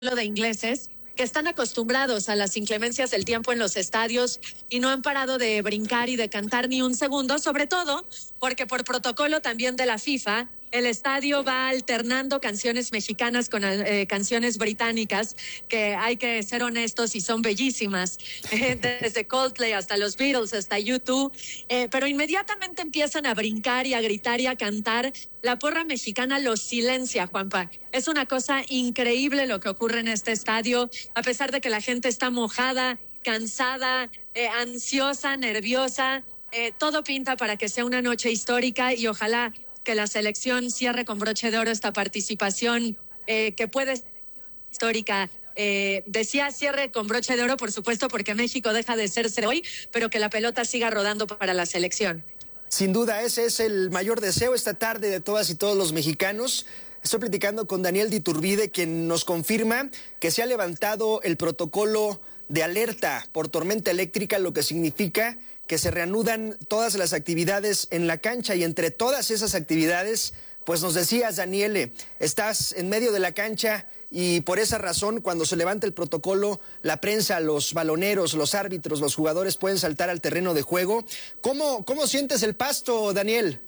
de ingleses que están acostumbrados a las inclemencias del tiempo en los estadios y no han parado de brincar y de cantar ni un segundo, sobre todo porque por protocolo también de la FIFA, el estadio va alternando canciones mexicanas con canciones británicas, que hay que ser honestos y son bellísimas, desde Coldplay hasta los Beatles, hasta U2, pero inmediatamente empiezan a brincar y a gritar y a cantar. La porra mexicana los silencia, Juanpa. Es una cosa increíble lo que ocurre en este estadio, a pesar de que la gente está mojada, cansada, ansiosa, nerviosa. Todo pinta para que sea una noche histórica y ojalá que la selección cierre con broche de oro esta participación que puede ser histórica. Decía cierre con broche de oro, por supuesto, porque México deja de ser hoy, pero que la pelota siga rodando para la selección. Sin duda, ese es el mayor deseo esta tarde de todas y todos los mexicanos. Estoy platicando con Daniel de Iturbide, quien nos confirma que se ha levantado el protocolo de alerta por tormenta eléctrica, lo que significa que se reanudan todas las actividades en la cancha, y entre todas esas actividades, pues nos decías, Daniele, estás en medio de la cancha y por esa razón, cuando se levanta el protocolo, la prensa, los baloneros, los árbitros, los jugadores pueden saltar al terreno de juego. ¿Cómo sientes el pasto, Daniel?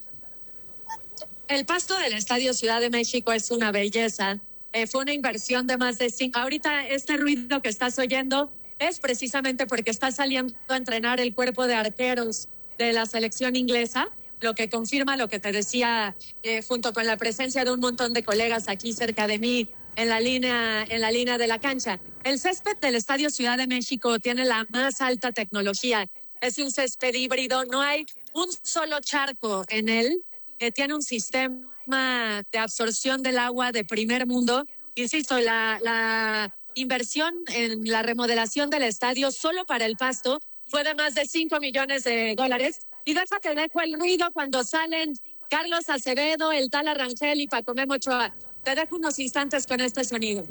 El pasto del Estadio Ciudad de México es una belleza. Fue una inversión de más de 5. Ahorita este ruido que estás oyendo es precisamente porque está saliendo a entrenar el cuerpo de arqueros de la selección inglesa, lo que confirma lo que te decía, junto con la presencia de un montón de colegas aquí cerca de mí en la línea de la cancha. El césped del Estadio Ciudad de México tiene la más alta tecnología. Es un césped híbrido, no hay un solo charco en él. Tiene un sistema de absorción del agua de primer mundo. Insisto, la inversión en la remodelación del estadio solo para el pasto fue de más de $5 millones. Y deja que dejo el ruido cuando salen Carlos Acevedo, el Tala Rangel y Paco Memo Ochoa. Te dejo unos instantes con este sonido.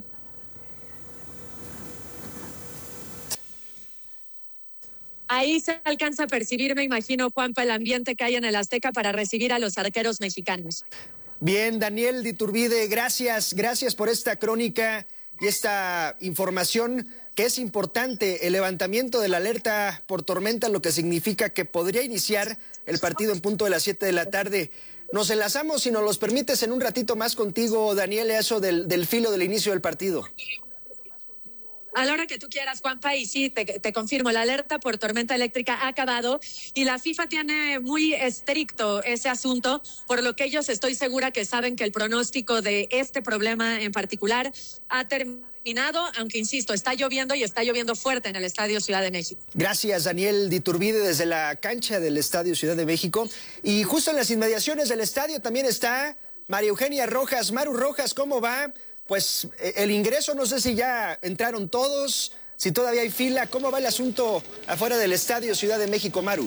Ahí se alcanza a percibir, me imagino, Juanpa, el ambiente que hay en el Azteca para recibir a los arqueros mexicanos. Bien, Daniel de Iturbide, gracias por esta crónica y esta información que es importante, el levantamiento de la alerta por tormenta, lo que significa que podría iniciar el partido en punto de las 7 de la tarde. Nos enlazamos, si nos los permites, en un ratito más contigo, Daniel, a eso del filo del inicio del partido. A la hora que tú quieras, Juanpa, y sí, te confirmo, la alerta por tormenta eléctrica ha acabado y la FIFA tiene muy estricto ese asunto, por lo que ellos estoy segura que saben que el pronóstico de este problema en particular ha terminado, aunque insisto, está lloviendo y está lloviendo fuerte en el Estadio Ciudad de México. Gracias, Daniel de Iturbide, desde la cancha del Estadio Ciudad de México. Y justo en las inmediaciones del estadio también está María Eugenia Rojas. Maru Rojas, ¿cómo va? Pues el ingreso, no sé si ya entraron todos, si todavía hay fila. ¿Cómo va el asunto afuera del Estadio Ciudad de México, Maru?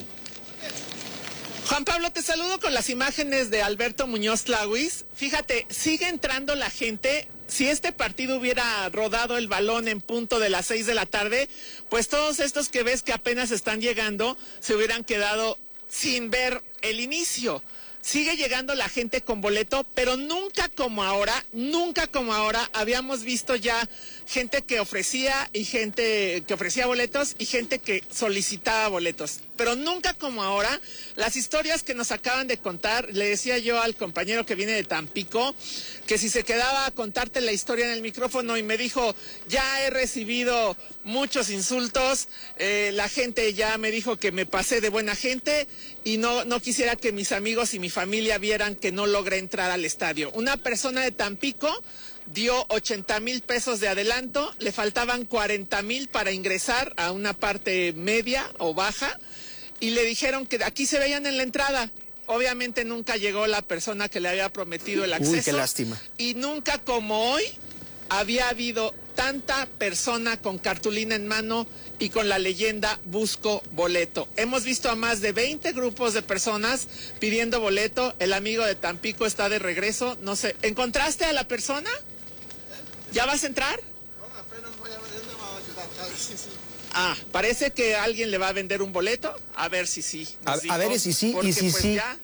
Juan Pablo, te saludo con las imágenes de Alberto Muñoz Tlahuis. Fíjate, sigue entrando la gente. Si este partido hubiera rodado el balón en punto de las 6 de la tarde, pues todos estos que ves que apenas están llegando se hubieran quedado sin ver el inicio. Sigue llegando la gente con boleto, pero nunca como ahora habíamos visto ya gente que ofrecía y gente que ofrecía boletos y gente que solicitaba boletos. Pero nunca como ahora. Las historias que nos acaban de contar, le decía yo al compañero que viene de Tampico, que si se quedaba a contarte la historia en el micrófono, y me dijo, ya he recibido muchos insultos, la gente ya me dijo que me pasé de buena gente y no quisiera que mis amigos y mi familia vieran que no logré entrar al estadio. Una persona de Tampico dio 80,000 pesos de adelanto, le faltaban 40,000 para ingresar a una parte media o baja, y le dijeron que aquí se veían en la entrada. Obviamente nunca llegó la persona que le había prometido el acceso. Uy, qué lástima. Y nunca como hoy había habido tanta persona con cartulina en mano y con la leyenda busco boleto. Hemos visto a más de 20 grupos de personas pidiendo boleto. El amigo de Tampico está de regreso. No sé, ¿encontraste a la persona? ¿Ya vas a entrar? No, apenas voy a ver, él me va a ayudar. Sí. Ah, parece que alguien le va a vender un boleto. A ver si sí. A ver si sí, porque, y si pues, sí. Ya,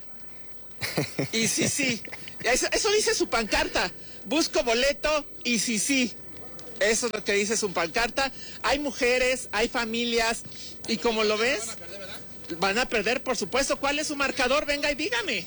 y si sí. Eso dice su pancarta. Busco boleto y si sí. Eso es lo que dice su pancarta. Hay mujeres, hay familias, y como lo ves, van a perder, por supuesto. ¿Cuál es su marcador? Venga y dígame.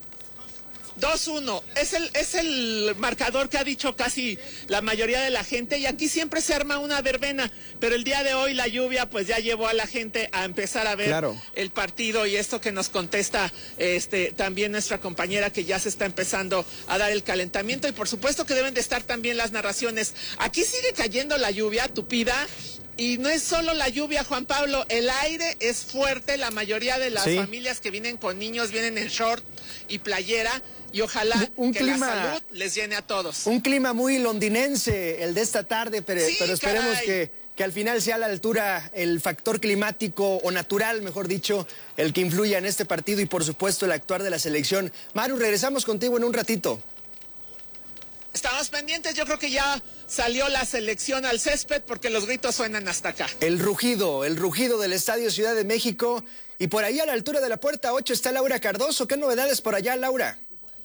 2-1, es el marcador que ha dicho casi la mayoría de la gente, y aquí siempre se arma una verbena, pero el día de hoy la lluvia pues ya llevó a la gente a empezar a ver el partido, y esto que nos contesta también nuestra compañera, que ya se está empezando a dar el calentamiento, y por supuesto que deben de estar también las narraciones. Aquí sigue cayendo la lluvia tupida. Y no es solo la lluvia, Juan Pablo, el aire es fuerte, la mayoría de las familias que vienen con niños vienen en short y playera, y ojalá la salud les llene a todos. Un clima muy londinense el de esta tarde, pero esperemos que al final sea a la altura el factor climático, o natural, mejor dicho, el que influya en este partido, y por supuesto el actuar de la selección. Maru, regresamos contigo en un ratito. Estamos pendientes, yo creo que ya salió la selección al césped, porque los gritos suenan hasta acá. El rugido del Estadio Ciudad de México, y por ahí a la altura de la puerta 8 está Laura Cardoso. ¿Qué novedades por allá, Laura?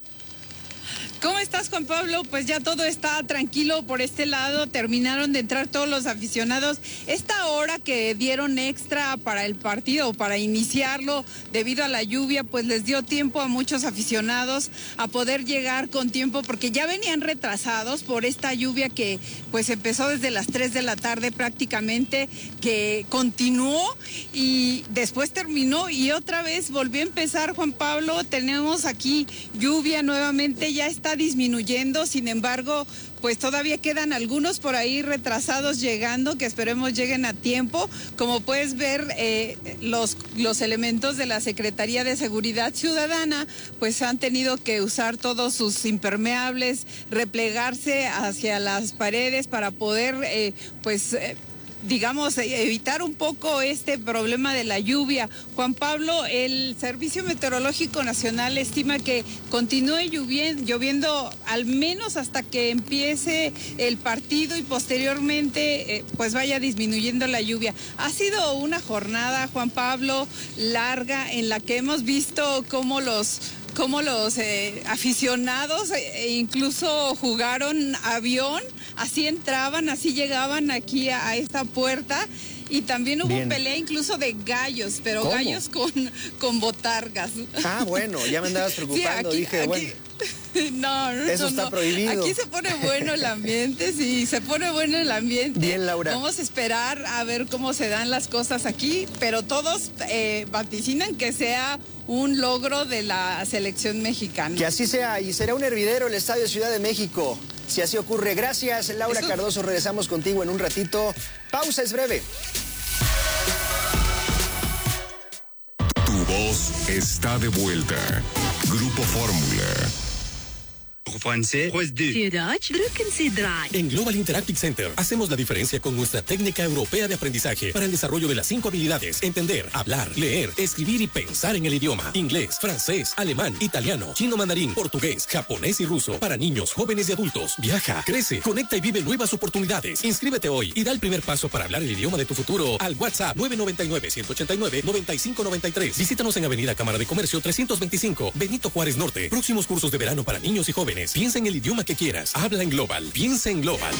¿Cómo estás, Juan Pablo? Pues ya todo está tranquilo por este lado. Terminaron de entrar todos los aficionados. Esta hora que dieron extra para el partido, para iniciarlo debido a la lluvia, pues les dio tiempo a muchos aficionados a poder llegar con tiempo, porque ya venían retrasados por esta lluvia que pues empezó desde las 3 de la tarde prácticamente, que continuó y después terminó y otra vez volvió a empezar, Juan Pablo. Tenemos aquí lluvia nuevamente, ya está disminuyendo, sin embargo, pues todavía quedan algunos por ahí retrasados llegando, que esperemos lleguen a tiempo. Como puedes ver, los elementos de la Secretaría de Seguridad Ciudadana pues han tenido que usar todos sus impermeables, replegarse hacia las paredes para poder digamos, evitar un poco este problema de la lluvia. Juan Pablo, el Servicio Meteorológico Nacional estima que continúe lloviendo al menos hasta que empiece el partido, y posteriormente pues vaya disminuyendo la lluvia. Ha sido una jornada, Juan Pablo, larga, en la que hemos visto cómo los aficionados incluso jugaron avión, así entraban, así llegaban aquí a esta puerta, y también hubo pelea incluso de gallos, pero ¿cómo? Gallos con botargas. Ah, bueno, ya me andabas preocupando, sí, dije, bueno. No, eso está prohibido. Aquí se pone bueno el ambiente, sí, se pone bueno el ambiente. Bien, Laura. Vamos a esperar a ver cómo se dan las cosas aquí, pero todos vaticinan que sea un logro de la selección mexicana. Que así sea, y será un hervidero el Estadio Ciudad de México, si así ocurre. Gracias, Laura Cardoso, regresamos contigo en un ratito. Pausa, es breve. Tu voz está de vuelta. Grupo Fórmula. En Global Interactive Center hacemos la diferencia con nuestra técnica europea de aprendizaje para el desarrollo de las 5 habilidades: entender, hablar, leer, escribir y pensar en el idioma. Inglés, francés, alemán, italiano, chino mandarín, portugués, japonés y ruso. Para niños, jóvenes y adultos. Viaja, crece, conecta y vive nuevas oportunidades. Inscríbete hoy y da el primer paso para hablar el idioma de tu futuro al WhatsApp 999-189-9593. Visítanos en Avenida Cámara de Comercio 325, Benito Juárez Norte. Próximos cursos de verano para niños y jóvenes. Piensa en el idioma que quieras. Habla en Global. Piensa en Global.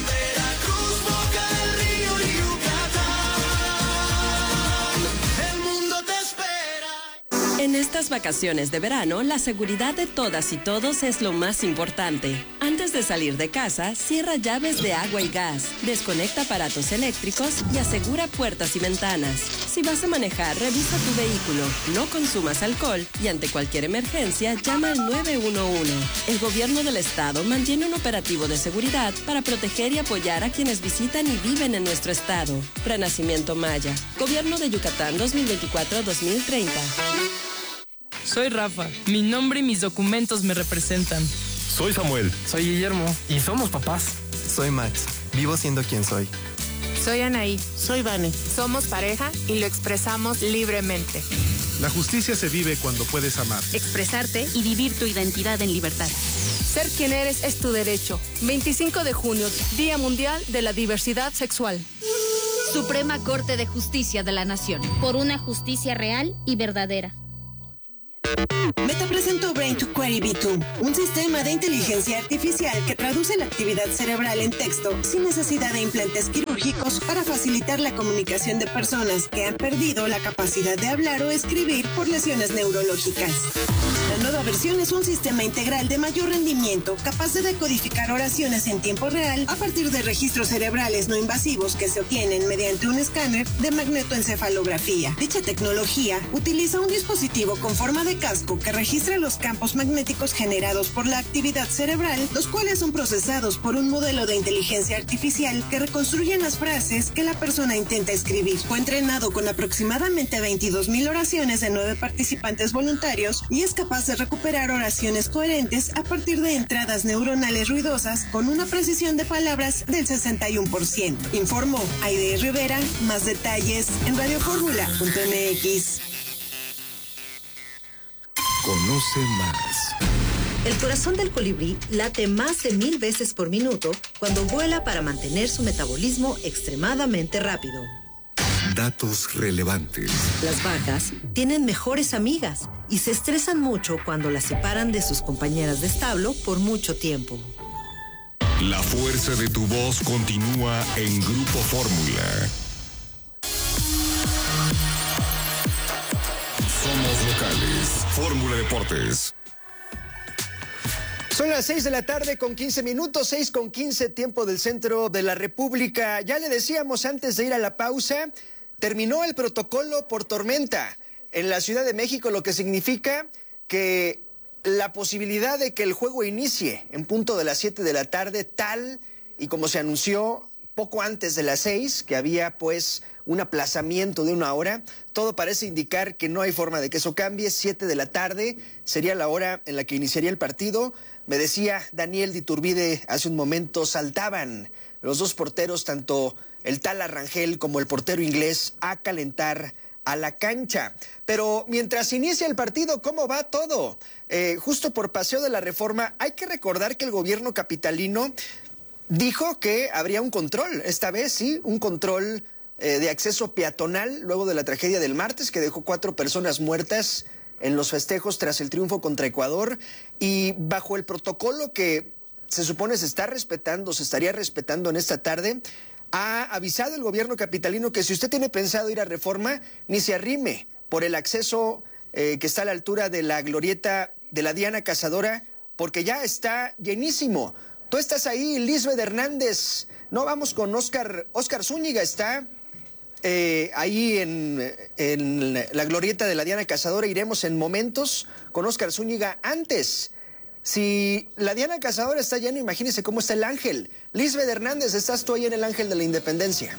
En estas vacaciones de verano, la seguridad de todas y todos es lo más importante. Antes de salir de casa, cierra llaves de agua y gas, desconecta aparatos eléctricos y asegura puertas y ventanas. Si vas a manejar, revisa tu vehículo, no consumas alcohol y ante cualquier emergencia, llama al 911. El gobierno del estado mantiene un operativo de seguridad para proteger y apoyar a quienes visitan y viven en nuestro estado. Renacimiento Maya. Gobierno de Yucatán 2024-2030. Soy Rafa. Mi nombre y mis documentos me representan. Soy Samuel. Soy Guillermo. Y somos papás. Soy Max. Vivo siendo quien soy. Soy Anaí. Soy Vane. Somos pareja y lo expresamos libremente. La justicia se vive cuando puedes amar, expresarte y vivir tu identidad en libertad. Ser quien eres es tu derecho. 25 de junio, Día Mundial de la Diversidad Sexual. Suprema Corte de Justicia de la Nación. Por una justicia real y verdadera. Meta presentó Brain to Query V2, un sistema de inteligencia artificial que traduce la actividad cerebral en texto sin necesidad de implantes quirúrgicos para facilitar la comunicación de personas que han perdido la capacidad de hablar o escribir por lesiones neurológicas. La nueva versión es un sistema integral de mayor rendimiento, capaz de decodificar oraciones en tiempo real a partir de registros cerebrales no invasivos que se obtienen mediante un escáner de magnetoencefalografía. Dicha tecnología utiliza un dispositivo con forma de casco que registra los campos magnéticos generados por la actividad cerebral, los cuales son procesados por un modelo de inteligencia artificial que reconstruyen las frases que la persona intenta escribir. Fue entrenado con aproximadamente 22,000 oraciones de 9 participantes voluntarios y es capaz de recuperar oraciones coherentes a partir de entradas neuronales ruidosas con una precisión de palabras del 61%. Informó Aide Rivera. Más detalles en radioformula.mx. Conoce más. El corazón del colibrí late más de 1000 veces por minuto cuando vuela para mantener su metabolismo extremadamente rápido. Datos relevantes. Las vacas tienen mejores amigas y se estresan mucho cuando las separan de sus compañeras de establo por mucho tiempo. La fuerza de tu voz continúa en Grupo Fórmula. Somos locales. Fórmula Deportes. Son las 6 de la tarde con 15 minutos, 6:15, tiempo del centro de la República. Ya le decíamos antes de ir a la pausa, terminó el protocolo por tormenta en la Ciudad de México, lo que significa que la posibilidad de que el juego inicie en punto de las 7 de la tarde, tal y como se anunció poco antes de las 6, que había pues un aplazamiento de 1 hora, todo parece indicar que no hay forma de que eso cambie. 7 de la tarde sería la hora en la que iniciaría el partido. Me decía Daniel Diturbide hace un momento, saltaban los dos porteros, tanto el Tala Rangel como el portero inglés, a calentar a la cancha. Pero mientras inicia el partido, ¿cómo va todo? Justo por Paseo de la Reforma, hay que recordar que el gobierno capitalino dijo que habría un control, esta vez sí, un control de acceso peatonal luego de la tragedia del martes que dejó 4 personas muertas en los festejos tras el triunfo contra Ecuador, y bajo el protocolo que se supone se está respetando, se estaría respetando en esta tarde, ha avisado el gobierno capitalino que si usted tiene pensado ir a Reforma, ni se arrime por el acceso que está a la altura de la glorieta de la Diana Cazadora, porque ya está llenísimo. Tú estás ahí, Lisbeth Hernández. No, vamos con Oscar Zúñiga, está ahí en la glorieta de la Diana Cazadora. Iremos en momentos con Oscar Zúñiga. Antes, si la Diana Cazadora está llena, imagínese cómo está el Ángel. Lisbeth Hernández, estás tú ahí en el Ángel de la Independencia.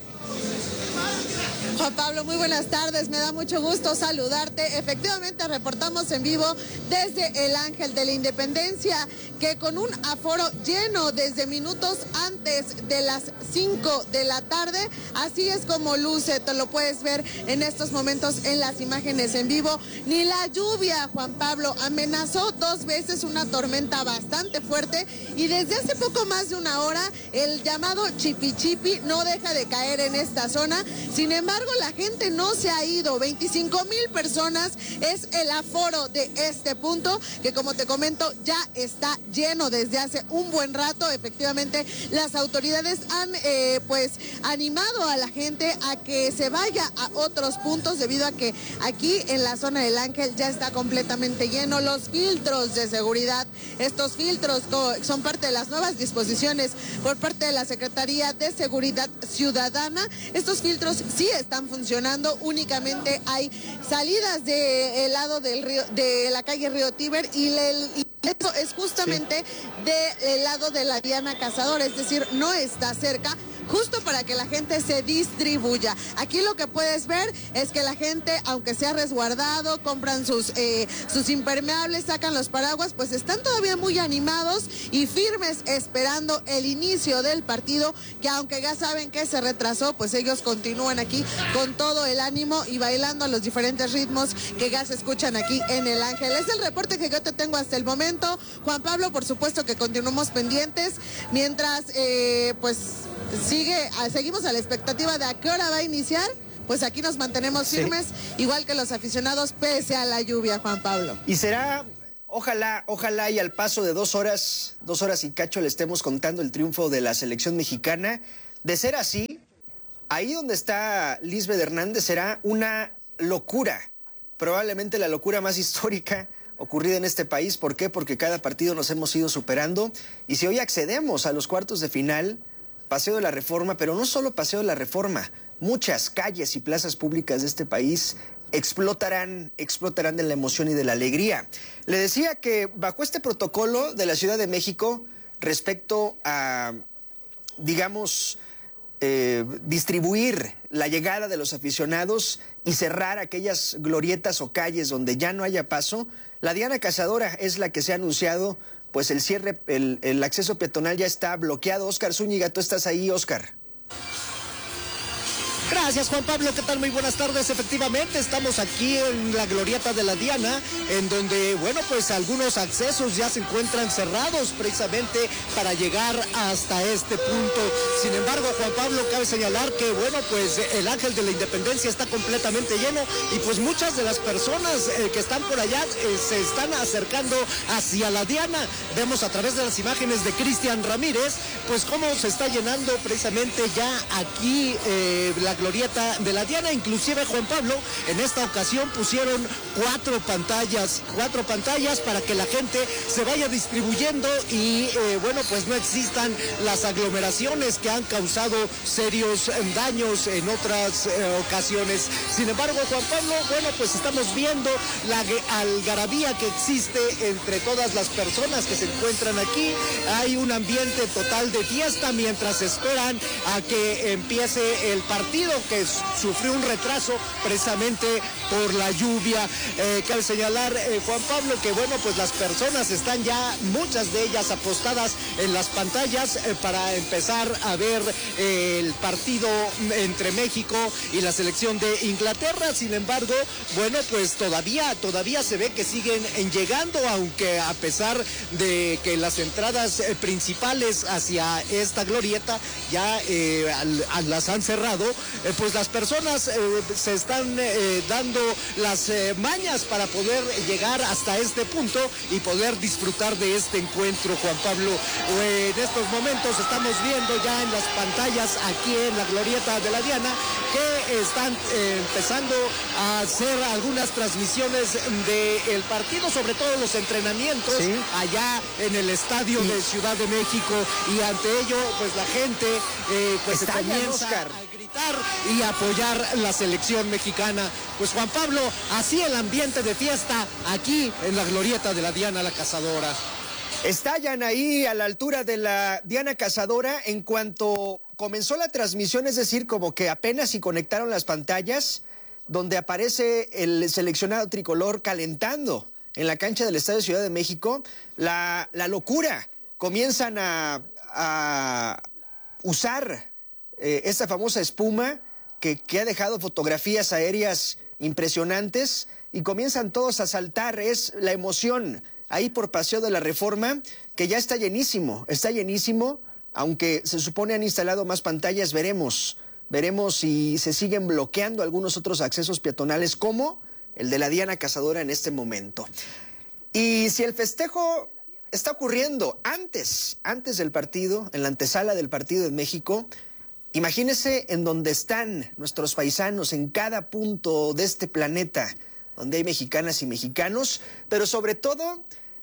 Juan Pablo, muy buenas tardes, me da mucho gusto saludarte. Efectivamente, reportamos en vivo desde el Ángel de la Independencia, que con un aforo lleno desde minutos antes de las 5 de la tarde, así es como luce, te lo puedes ver en estos momentos en las imágenes en vivo. Ni la lluvia, Juan Pablo, amenazó 2 veces una tormenta bastante fuerte, y desde hace poco más de 1 hora el llamado chipi chipi no deja de caer en esta zona. Sin embargo, la gente no se ha ido. 25,000 personas es el aforo de este punto, que como te comento ya está lleno desde hace un buen rato. Efectivamente, las autoridades han pues animado a la gente a que se vaya a otros puntos, debido a que aquí en la zona del Ángel ya está completamente lleno. Los filtros de seguridad, estos filtros son parte de las nuevas disposiciones por parte de la Secretaría de Seguridad Ciudadana. Estos filtros sí están funcionando, únicamente hay salidas del lado del río, de la calle Río Tíber, y esto es justamente del lado de la Diana Cazadora, es decir, no está cerca, justo para que la gente se distribuya. Aquí lo que puedes ver es que la gente, aunque se ha resguardado, compran sus impermeables, sacan los paraguas, pues están todavía muy animados y firmes esperando el inicio del partido, que aunque ya saben que se retrasó, pues ellos continúan aquí con todo el ánimo y bailando a los diferentes ritmos que ya se escuchan aquí en el Ángel. Es el reporte que yo te tengo hasta el momento, Juan Pablo. Por supuesto que continuamos pendientes, mientras pues seguimos a la expectativa de a qué hora va a iniciar, pues aquí nos mantenemos firmes, igual que los aficionados, pese a la lluvia, Juan Pablo. Y será, ojalá y al paso de 2 horas y cacho le estemos contando el triunfo de la selección mexicana. De ser así, ahí donde está Lisbeth Hernández será una locura, probablemente la locura más histórica ocurrida en este país. ¿Por qué? Porque cada partido nos hemos ido superando, y si hoy accedemos a los cuartos de final, Paseo de la Reforma, pero no solo Paseo de la Reforma, muchas calles y plazas públicas de este país explotarán de la emoción y de la alegría. Le decía que bajo este protocolo de la Ciudad de México respecto a, digamos, distribuir la llegada de los aficionados y cerrar aquellas glorietas o calles donde ya no haya paso, la Diana Cazadora es la que se ha anunciado, pues el cierre, el acceso peatonal ya está bloqueado. Óscar Zúñiga, tú estás ahí, Óscar. Gracias, Juan Pablo. ¿Qué tal? Muy buenas tardes. Efectivamente, estamos aquí en la glorieta de la Diana, en donde, bueno, pues algunos accesos ya se encuentran cerrados precisamente para llegar hasta este punto. Sin embargo, Juan Pablo, cabe señalar que, bueno, pues el Ángel de la Independencia está completamente lleno, y pues muchas de las personas que están por allá se están acercando hacia la Diana. Vemos a través de las imágenes de Cristian Ramírez, pues cómo se está llenando precisamente ya aquí la glorieta de la Diana. Inclusive, Juan Pablo, en esta ocasión pusieron 4 pantallas para que la gente se vaya distribuyendo y bueno, pues no existan las aglomeraciones que han causado serios daños en otras ocasiones. Sin embargo, Juan Pablo, bueno, pues estamos viendo la algarabía que existe entre todas las personas que se encuentran aquí. Hay un ambiente total de fiesta mientras esperan a que empiece el partido, que sufrió un retraso precisamente por la lluvia. Cabe señalar, Juan Pablo, que bueno, pues las personas están ya, muchas de ellas apostadas en las pantallas para empezar a ver el partido entre México y la selección de Inglaterra. Sin embargo, bueno, pues todavía se ve que siguen llegando, aunque a pesar de que las entradas principales hacia esta glorieta ya las han cerrado, pues las personas se están dando las mañas para poder llegar hasta este punto y poder disfrutar de este encuentro, Juan Pablo. En estos momentos estamos viendo ya en las pantallas aquí en la glorieta de la Diana que están empezando a hacer algunas transmisiones del partido, sobre todo los entrenamientos allá en el estadio de Ciudad de México, y ante ello pues la gente pues se comienza a gritar y apoyar la selección mexicana. Pues, Juan Pablo, así el ambiente de fiesta aquí en la glorieta de la Diana la Cazadora. Estallan ahí a la altura de la Diana Cazadora en cuanto comenzó la transmisión, es decir, como que apenas si conectaron las pantallas, donde aparece el seleccionado tricolor calentando en la cancha del Estadio Ciudad de México. La locura. Comienzan a usar esta famosa espuma que ha dejado fotografías aéreas impresionantes, y comienzan todos a saltar. Es la emoción ahí por Paseo de la Reforma, que ya está llenísimo, aunque se supone han instalado más pantallas. Veremos si se siguen bloqueando algunos otros accesos peatonales, como el de la Diana Cazadora en este momento. Y si el festejo está ocurriendo antes del partido, en la antesala del partido en México, imagínese en donde están nuestros paisanos, en cada punto de este planeta, donde hay mexicanas y mexicanos, pero sobre todo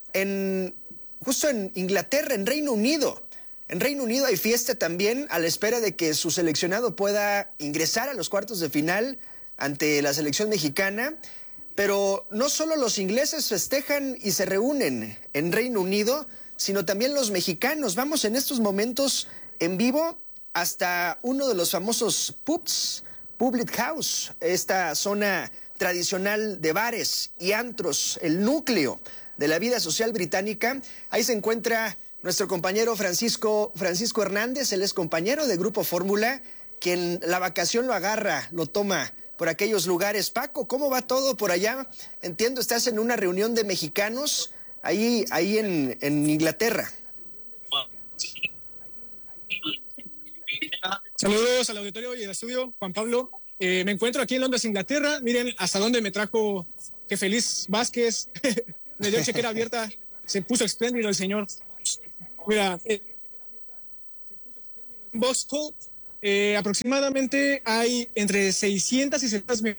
justo en Inglaterra, en Reino Unido. En Reino Unido hay fiesta también, a la espera de que su seleccionado pueda ingresar a los cuartos de final ante la selección mexicana. Pero no solo los ingleses festejan y se reúnen en Reino Unido, sino también los mexicanos. Vamos en estos momentos en vivo hasta uno de los famosos pubs, Public House, esta zona tradicional de bares y antros, el núcleo de la vida social británica. Ahí se encuentra nuestro compañero Francisco Hernández. Él es compañero de Grupo Fórmula, quien la vacación lo toma por aquellos lugares. Paco, ¿cómo va todo por allá? Entiendo, estás en una reunión de mexicanos ahí en Inglaterra. Saludos al auditorio y al estudio, Juan Pablo. Me encuentro aquí en Londres, Inglaterra. Miren hasta dónde me trajo que Feliz Vázquez. Me dio chequera abierta. Se puso espléndido el señor. Mira, en Bosco aproximadamente hay entre 600 y 700.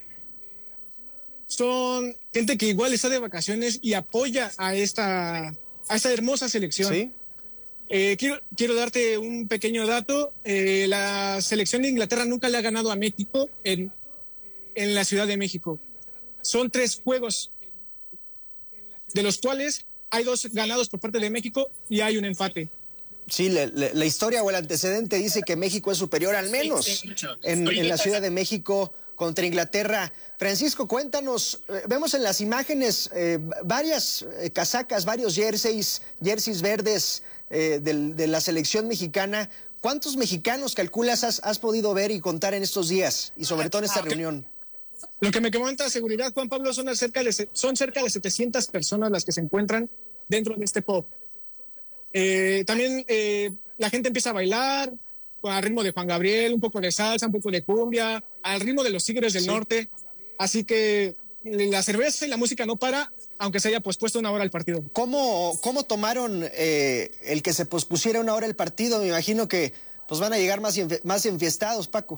Son gente que igual está de vacaciones y apoya a esta hermosa selección. ¿Sí? Quiero darte un pequeño dato. La selección de Inglaterra nunca le ha ganado a México en la Ciudad de México. Son 3 juegos, de los cuales hay 2 ganados por parte de México y hay un empate. Sí, la historia o el antecedente dice que México es superior al menos en la Ciudad de México contra Inglaterra. Francisco, cuéntanos, vemos en las imágenes varias casacas, varios jerseys verdes de la selección mexicana. ¿Cuántos mexicanos calculas has podido ver y contar en estos días y sobre todo en esta reunión? Lo que me comenta seguridad, Juan Pablo, son cerca de 700 personas las que se encuentran dentro de este pub. También la gente empieza a bailar al ritmo de Juan Gabriel, un poco de salsa, un poco de cumbia, al ritmo de los Tigres del Norte. Así que la cerveza y la música no para, aunque se haya pospuesto 1 hora el partido. ¿Cómo tomaron el que se pospusiera 1 hora el partido? Me imagino que pues van a llegar más enfiestados, Paco.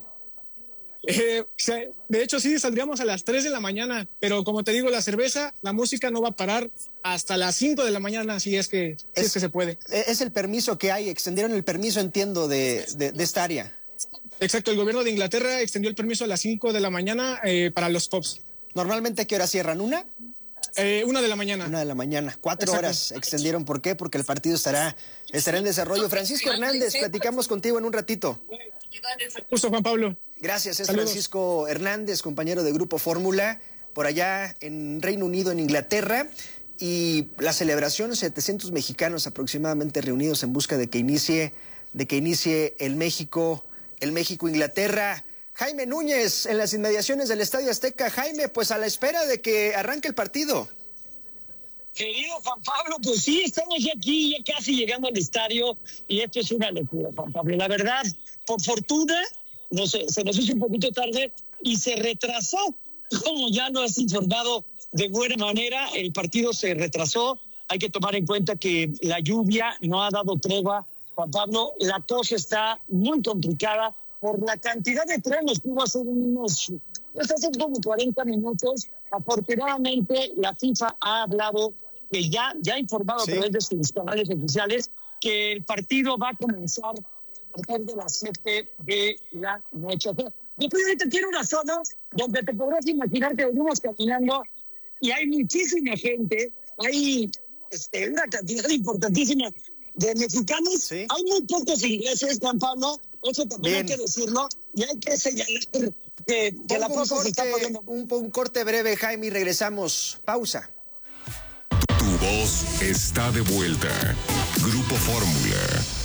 De hecho, sí, saldríamos a las 3 de la mañana, pero como te digo, la cerveza, la música no va a parar hasta las 5 de la mañana, si es que se puede. Es el permiso que hay, extendieron el permiso, entiendo, de esta área. Exacto, el gobierno de Inglaterra extendió el permiso a las 5 de la mañana para los pubs. ¿Normalmente a qué hora cierran? ¿1? 1 de la mañana. 1 de la mañana. 4 horas extendieron. ¿Por qué? Porque el partido estará en desarrollo. Francisco Hernández, platicamos contigo en un ratito. Justo, Juan Pablo. Gracias, es Saludos. Francisco Hernández, compañero de Grupo Fórmula, por allá en Reino Unido, en Inglaterra. Y la celebración, 700 mexicanos aproximadamente reunidos en busca de que inicie el México-Inglaterra. Jaime Núñez, en las inmediaciones del Estadio Azteca. Jaime, pues a la espera de que arranque el partido. Querido Juan Pablo, pues sí, estamos ya aquí, ya casi llegando al estadio, y esto es una locura, Juan Pablo. La verdad, por fortuna, se nos hizo un poquito tarde y se retrasó, como ya lo has informado de buena manera, el partido se retrasó. Hay que tomar en cuenta que la lluvia no ha dado tregua, Juan Pablo. La cosa está muy complicada por la cantidad de trenes que hubo hace como 40 minutos. Afortunadamente, la FIFA ha hablado, que ya ha informado a través de sus canales oficiales, que el partido va a comenzar a partir de las 7 de la noche. Yo ahorita quiero una zona donde te podrás imaginar que venimos caminando y hay muchísima gente, hay una cantidad importantísima de mexicanos. Hay muy pocos ingleses, Juan Pablo, eso también hay que decirlo, y hay que señalar que la cosa se está poniendo. Un corte breve, Jaime, y regresamos. Pausa. Tu voz está de vuelta. Grupo Fórmula.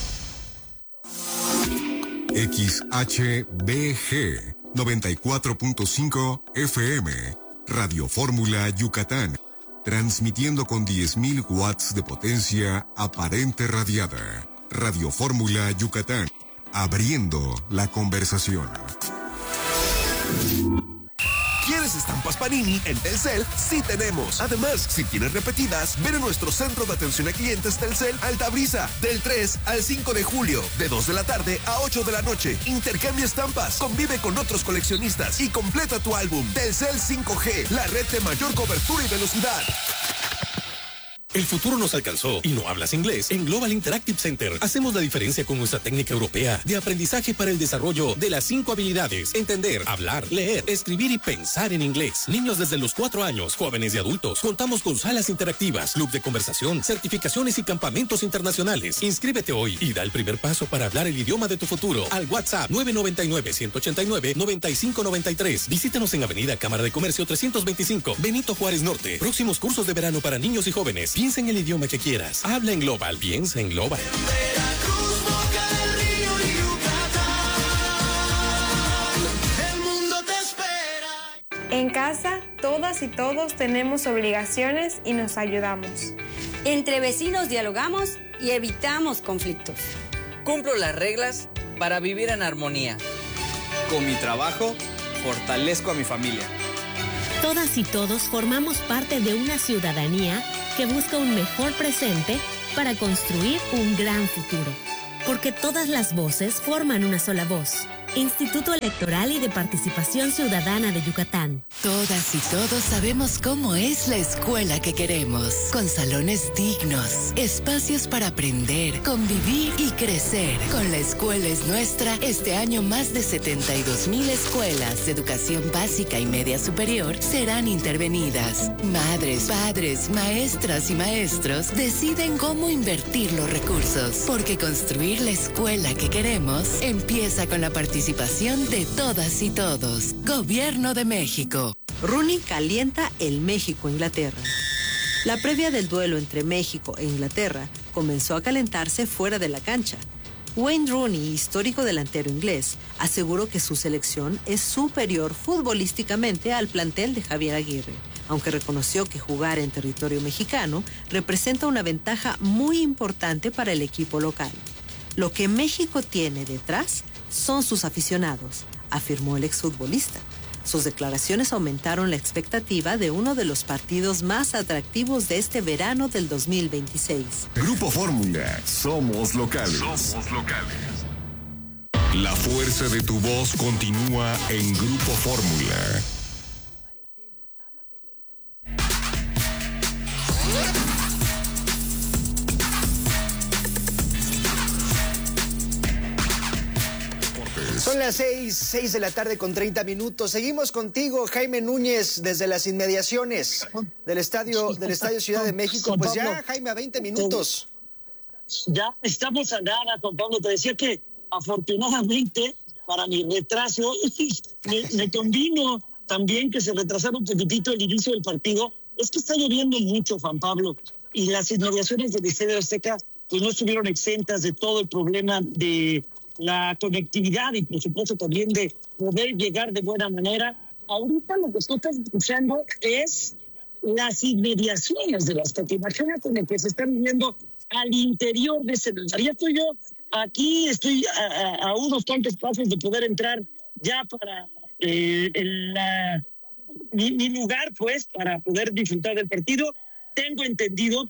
XHBG 94.5 FM. Radio Fórmula Yucatán. Transmitiendo con 10.000 watts de potencia aparente radiada. Radio Fórmula Yucatán. Abriendo la conversación. ¿Quieres estampas Panini? En Telcel sí tenemos. Además, si tienes repetidas, ven a nuestro centro de atención a clientes Telcel Altabrisa del 3 al 5 de julio, de 2 de la tarde a 8 de la noche. Intercambia estampas, convive con otros coleccionistas y completa tu álbum. Telcel 5G, la red de mayor cobertura y velocidad. El futuro nos alcanzó y no hablas inglés. En Global Interactive Center hacemos la diferencia con nuestra técnica europea de aprendizaje para el desarrollo de las 5 habilidades: entender, hablar, leer, escribir y pensar en inglés. Niños desde los 4 años, jóvenes y adultos. Contamos con salas interactivas, club de conversación, certificaciones y campamentos internacionales. Inscríbete hoy y da el primer paso para hablar el idioma de tu futuro al WhatsApp 999-189-9593. Visítanos en Avenida Cámara de Comercio 325, Benito Juárez Norte. Próximos cursos de verano para niños y jóvenes. Piensa en el idioma que quieras. Habla en Global. Piensa en Global. Veracruz, Boca del Río y Yucatán. El mundo te espera. En casa, todas y todos tenemos obligaciones y nos ayudamos. Entre vecinos dialogamos y evitamos conflictos. Cumplo las reglas para vivir en armonía. Con mi trabajo, fortalezco a mi familia. Todas y todos formamos parte de una ciudadanía que busca un mejor presente para construir un gran futuro. Porque todas las voces forman una sola voz. Instituto Electoral y de Participación Ciudadana de Yucatán. Todas y todos sabemos cómo es la escuela que queremos, con salones dignos, espacios para aprender, convivir y crecer. Con La Escuela es Nuestra, este año más de 72,000 escuelas de educación básica y media superior serán intervenidas. Madres, padres, maestras y maestros deciden cómo invertir los recursos, porque construir la escuela que queremos empieza con la participación de todas y todos. Gobierno de México. Rooney calienta el México-Inglaterra. La previa del duelo entre México e Inglaterra comenzó a calentarse fuera de la cancha. Wayne Rooney, histórico delantero inglés, aseguró que su selección es superior futbolísticamente al plantel de Javier Aguirre, aunque reconoció que jugar en territorio mexicano representa una ventaja muy importante para el equipo local. Lo que México tiene detrás son sus aficionados, afirmó el exfutbolista. Sus declaraciones aumentaron la expectativa de uno de los partidos más atractivos de este verano del 2026. Grupo Fórmula, somos locales. Somos locales. La fuerza de tu voz continúa en Grupo Fórmula. Son las 6 de la tarde con 30 minutos. Seguimos contigo, Jaime Núñez, desde las inmediaciones del estadio Ciudad de México. Pues ya, Jaime, a 20 minutos. Ya estamos a nada, Juan Pablo. Te decía que afortunadamente, para mi retraso, me convino también que se retrasara un poquitito el inicio del partido. Es que está lloviendo mucho, Juan Pablo, y las inmediaciones del Estadio Azteca pues no estuvieron exentas de todo el problema de la conectividad y por supuesto también de poder llegar de buena manera. Ahorita lo que tú estás escuchando es las inmediaciones de la estatua. Imagínate lo que se está viviendo al interior de ese lugar. Ya estoy yo aquí, estoy a unos cuantos pasos de poder entrar ya para mi lugar, pues, para poder disfrutar del partido. Tengo entendido,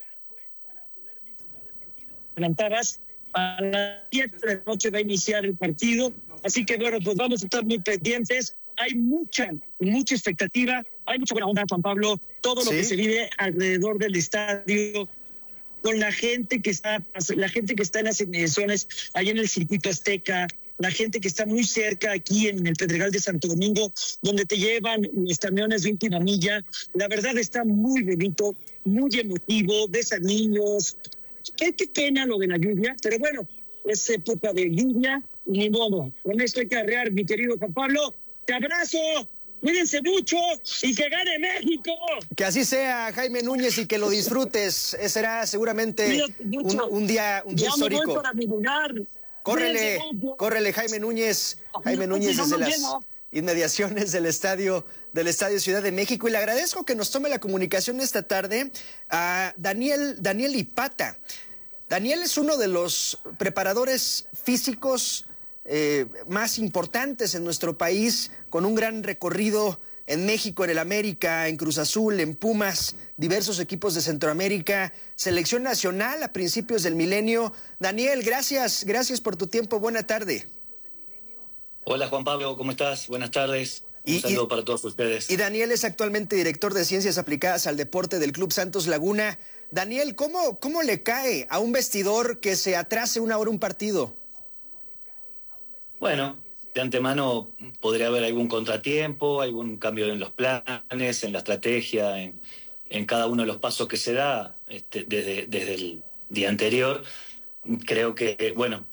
adelantabas, a las 7 de la noche va a iniciar el partido, así que bueno, pues vamos a estar muy pendientes. Hay mucha expectativa, hay mucha buena onda, Juan Pablo, todo lo que se vive alrededor del estadio, con la gente que está en las inmediaciones, ahí en el circuito Azteca, la gente que está muy cerca aquí en el Pedregal de Santo Domingo, donde te llevan los camiones de última milla. La verdad está muy bonito, muy emotivo, ves a niños. Qué pena lo de la lluvia, pero bueno, es época de lluvia, ni modo. Con esto hay que arrear, mi querido Juan Pablo. Te abrazo, cuídense mucho y que gane México. Que así sea, Jaime Núñez, y que lo disfrutes. Será seguramente un día histórico. Me voy para mi lugar. Córrele, Jaime Núñez. Jaime Núñez desde las inmediaciones del estadio Ciudad de México. Y le agradezco que nos tome la comunicación esta tarde a Daniel Ipata. Daniel es uno de los preparadores físicos más importantes en nuestro país, con un gran recorrido en México, en el América, en Cruz Azul, en Pumas, diversos equipos de Centroamérica, selección nacional a principios del milenio. Daniel, gracias por tu tiempo. Buena tarde. Hola Juan Pablo, ¿cómo estás? Buenas tardes. Un saludo para todos ustedes. Y Daniel es actualmente director de Ciencias Aplicadas al Deporte del Club Santos Laguna. Daniel, ¿cómo le cae a un vestidor que se atrase una hora un partido? Bueno, de antemano podría haber algún contratiempo, algún cambio en los planes, en la estrategia, en cada uno de los pasos que se da desde el día anterior. Creo que, bueno,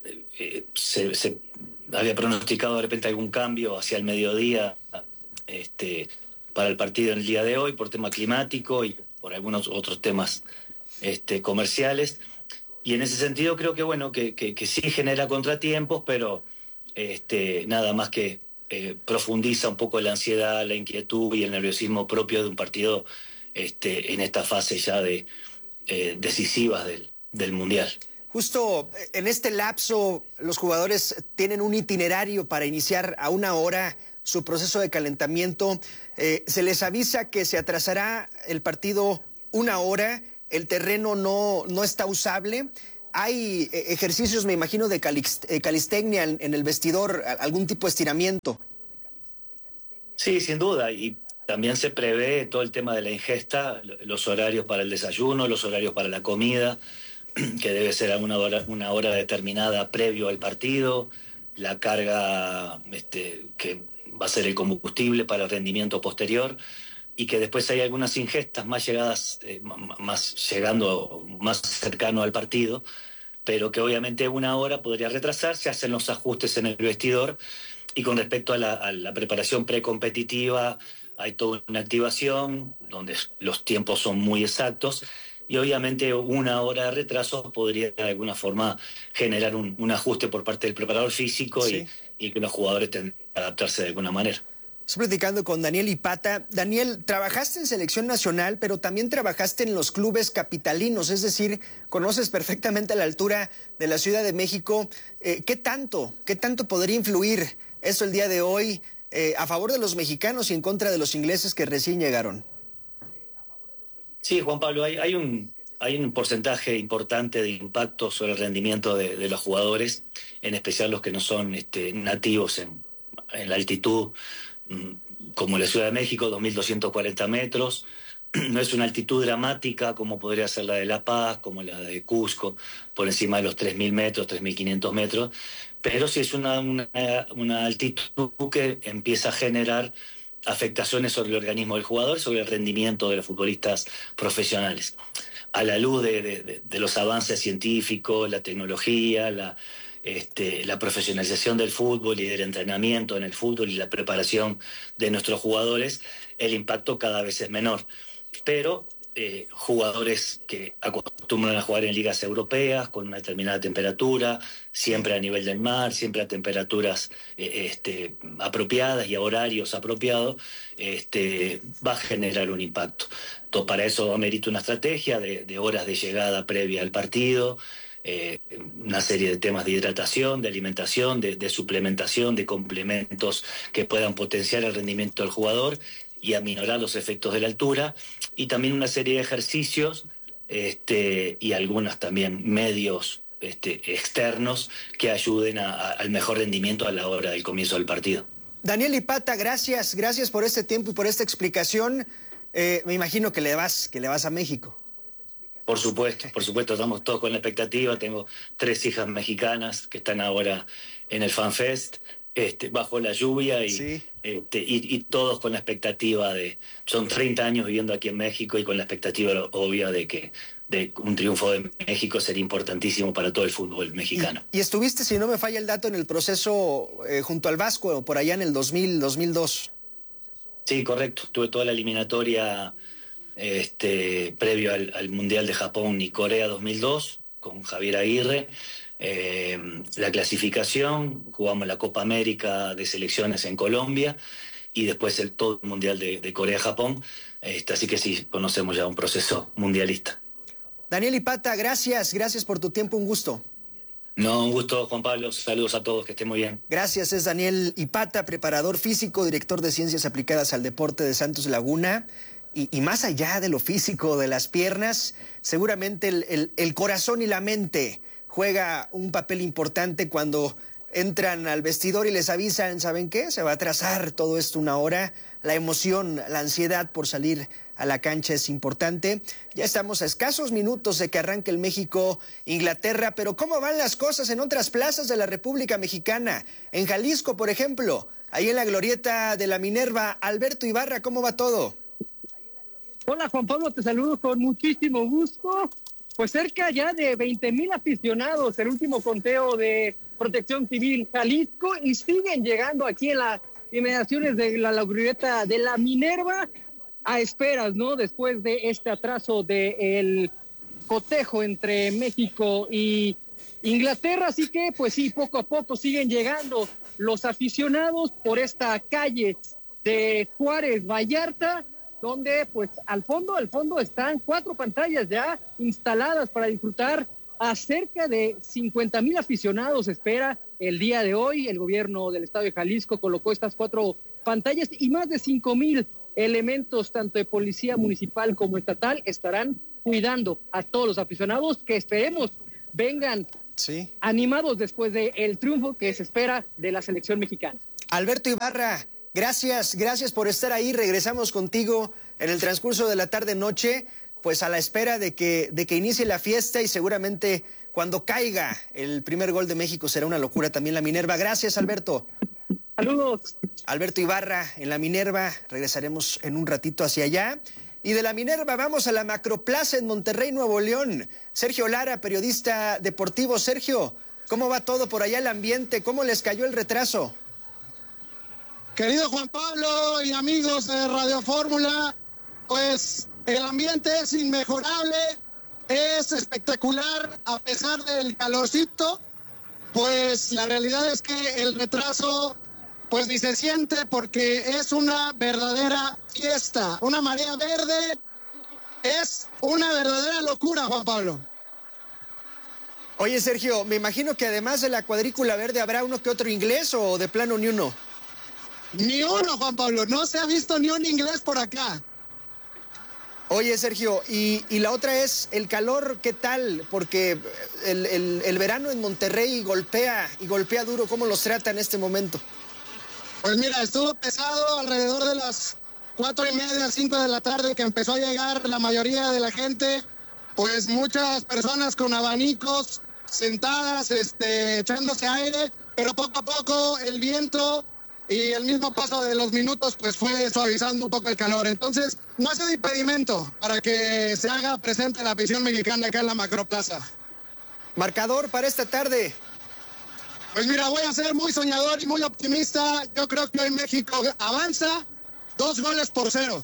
se había pronosticado de repente algún cambio hacia el mediodía para el partido en el día de hoy por tema climático y por algunos otros temas comerciales. Y en ese sentido creo que, bueno, que sí genera contratiempos, pero nada más que profundiza un poco la ansiedad, la inquietud y el nerviosismo propio de un partido en esta fase ya decisivas del Mundial. Justo en este lapso, los jugadores tienen un itinerario para iniciar a una hora su proceso de calentamiento. Se les avisa que se atrasará el partido 1 hora, el terreno no está usable. Hay ejercicios, me imagino, de calistenia en el vestidor, algún tipo de estiramiento. Sí, sin duda, y también se prevé todo el tema de la ingesta, los horarios para el desayuno, los horarios para la comida, que debe ser a una hora determinada previo al partido, la carga que va a ser el combustible para el rendimiento posterior, y que después hay algunas ingestas más llegando más cercano al partido, pero que obviamente 1 hora podría retrasarse, hacen los ajustes en el vestidor, y con respecto a la preparación precompetitiva, hay toda una activación donde los tiempos son muy exactos, y obviamente 1 hora de retraso podría de alguna forma generar un ajuste por parte del preparador físico, sí, y que los jugadores tendrán que adaptarse de alguna manera. Estoy platicando con Daniel Ipata. Daniel, trabajaste en selección nacional, pero también trabajaste en los clubes capitalinos, es decir, conoces perfectamente la altura de la Ciudad de México. ¿Qué tanto podría influir eso el día de hoy a favor de los mexicanos y en contra de los ingleses que recién llegaron? Sí, Juan Pablo, hay un porcentaje importante de impacto sobre el rendimiento de los jugadores, en especial los que no son nativos en la altitud, como la Ciudad de México, 2.240 metros. No es una altitud dramática como podría ser la de La Paz, como la de Cusco, por encima de los 3.000 metros, 3.500 metros, pero sí es una altitud que empieza a generar afectaciones sobre el organismo del jugador, sobre el rendimiento de los futbolistas profesionales. A la luz de los avances científicos, la tecnología, la profesionalización del fútbol y del entrenamiento en el fútbol y la preparación de nuestros jugadores, el impacto cada vez es menor. Pero jugadores que acostumbran a jugar en ligas europeas con una determinada temperatura, siempre a nivel del mar, siempre a temperaturas apropiadas y a horarios apropiados, va a generar un impacto. Para eso amerita una estrategia de horas de llegada previa al partido, una serie de temas de hidratación, de alimentación, de suplementación, de complementos que puedan potenciar el rendimiento del jugador y aminorar los efectos de la altura, y también una serie de ejercicios y algunos también medios externos que ayuden al mejor rendimiento a la hora del comienzo del partido. Daniel Ipata, gracias por este tiempo y por esta explicación. Me imagino que le vas a México. Por supuesto, estamos todos con la expectativa. Tengo 3 hijas mexicanas que están ahora en el FanFest, bajo la lluvia y todos con la expectativa son 30 años viviendo aquí en México y con la expectativa obvia de un triunfo de México sería importantísimo para todo el fútbol mexicano. Y estuviste, si no me falla el dato, en el proceso junto al Vasco, por allá en el 2002. Sí, correcto. Tuve toda la eliminatoria previo al Mundial de Japón y Corea 2002 con Javier Aguirre. La clasificación, jugamos la Copa América de selecciones en Colombia y después todo el Mundial de Corea-Japón. Así que sí, conocemos ya un proceso mundialista. Daniel Ipata, gracias por tu tiempo, un gusto. No, un gusto, Juan Pablo. Saludos a todos, que estén muy bien. Gracias, es Daniel Ipata, preparador físico, director de Ciencias Aplicadas al Deporte de Santos Laguna. Y más allá de lo físico, de las piernas, seguramente el corazón y la mente juega un papel importante cuando entran al vestidor y les avisan, ¿saben qué? Se va a atrasar todo esto 1 hora. La emoción, la ansiedad por salir a la cancha es importante. Ya estamos a escasos minutos de que arranque el México-Inglaterra, pero ¿cómo van las cosas en otras plazas de la República Mexicana? En Jalisco, por ejemplo, ahí en la glorieta de la Minerva. Alberto Ibarra, ¿cómo va todo? Hola Juan Pablo, te saludo con muchísimo gusto. Pues cerca ya de 20,000 aficionados, el último conteo de Protección Civil Jalisco, y siguen llegando aquí en las inmediaciones de la glorieta de la Minerva a esperas, ¿no? Después de este atraso del cotejo entre México y Inglaterra, así que pues sí, poco a poco siguen llegando los aficionados por esta calle de Juárez Vallarta, donde pues al fondo están 4 pantallas ya instaladas para disfrutar. A cerca de 50,000 aficionados espera el día de hoy. El gobierno del estado de Jalisco colocó estas 4 pantallas y más de 5,000 elementos, tanto de policía municipal como estatal, estarán cuidando a todos los aficionados que esperemos vengan animados después del triunfo que se espera de la selección mexicana. Alberto Ibarra, gracias por estar ahí. Regresamos contigo en el transcurso de la tarde-noche, pues a la espera de que inicie la fiesta, y seguramente cuando caiga el primer gol de México será una locura también la Minerva. Gracias, Alberto. Saludos. Alberto Ibarra en la Minerva, regresaremos en un ratito hacia allá. Y de la Minerva vamos a la Macroplaza en Monterrey, Nuevo León. Sergio Lara, periodista deportivo. Sergio, ¿cómo va todo por allá el ambiente? ¿Cómo les cayó el retraso? Querido Juan Pablo y amigos de Radio Fórmula, pues el ambiente es inmejorable, es espectacular a pesar del calorcito. Pues la realidad es que el retraso pues ni se siente, porque es una verdadera fiesta, una marea verde, es una verdadera locura, Juan Pablo. Oye, Sergio, me imagino que además de la cuadrícula verde habrá uno que otro inglés, o de plano ni uno. Ni uno, Juan Pablo, no se ha visto ni un inglés por acá. Oye, Sergio, y la otra es el calor, ¿qué tal? Porque el verano en Monterrey golpea duro. ¿Cómo los trata en este momento? Pues mira, estuvo pesado alrededor de las 4:30, 5 de la tarde, que empezó a llegar la mayoría de la gente. Pues muchas personas con abanicos, sentadas, echándose aire, pero poco a poco el viento y el mismo paso de los minutos pues fue suavizando un poco el calor. Entonces no es un impedimento para que se haga presente la afición mexicana acá en la Macroplaza. ¿Marcador para esta tarde? Pues mira, voy a ser muy soñador y muy optimista. Yo creo que hoy México avanza 2-0.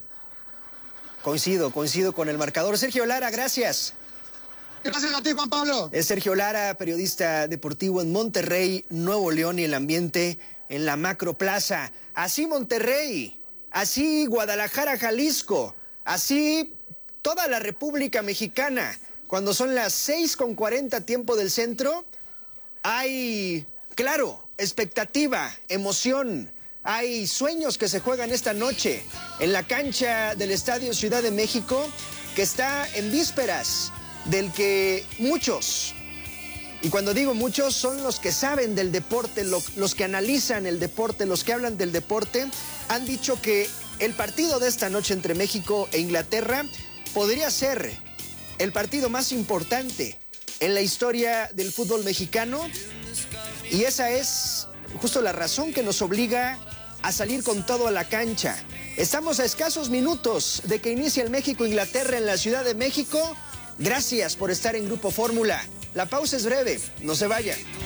Coincido con el marcador. Sergio Lara, gracias. Gracias a ti, Juan Pablo. Es Sergio Lara, periodista deportivo en Monterrey, Nuevo León, y el ambiente en la Macroplaza. Así Monterrey, así Guadalajara, Jalisco, así toda la República Mexicana. Cuando son las 6:40 tiempo del centro, hay, claro, expectativa, emoción. Hay sueños que se juegan esta noche en la cancha del Estadio Ciudad de México, que está en vísperas del que muchos, y cuando digo muchos, son los que saben del deporte, los que analizan el deporte, los que hablan del deporte, han dicho que el partido de esta noche entre México e Inglaterra podría ser el partido más importante en la historia del fútbol mexicano, y esa es justo la razón que nos obliga a salir con todo a la cancha. Estamos a escasos minutos de que inicie el México-Inglaterra en la Ciudad de México. Gracias por estar en Grupo Fórmula. La pausa es breve, no se vaya.